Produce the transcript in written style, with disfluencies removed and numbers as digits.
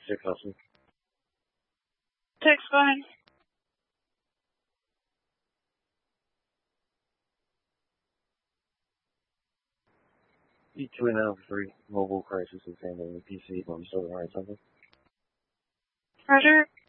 Six Hudson. Text, go ahead. E293 Mobile Crisis is handling the PC. I'm still writing something. Roger.